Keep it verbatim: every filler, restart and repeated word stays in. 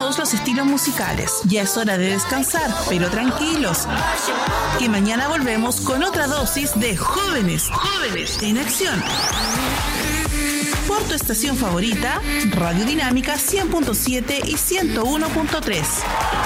todos los estilos musicales. Ya es hora de descansar, pero tranquilos, que mañana volvemos con otra dosis de jóvenes, jóvenes en acción. Por tu estación favorita, Radio Dinámica cien punto siete y ciento uno punto tres.